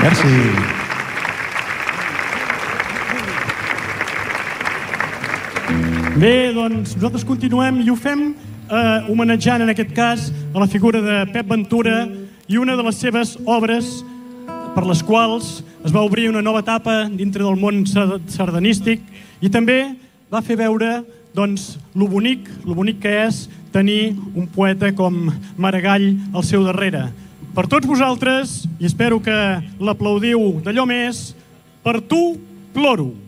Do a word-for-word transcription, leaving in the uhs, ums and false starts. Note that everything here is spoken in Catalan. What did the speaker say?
Merci. Bé, doncs nosaltres continuem i ho fem eh, homenatjant en aquest cas a la figura de Pep Ventura i una de les seves obres per les quals es va obrir una nova etapa dintre del món sardanístic i també va fer veure doncs, lo bonic, lo bonic que és tenir un poeta com Maragall al seu darrere. Per tots vosaltres, i espero que l'aplaudiu d'allò més, per tu ploro.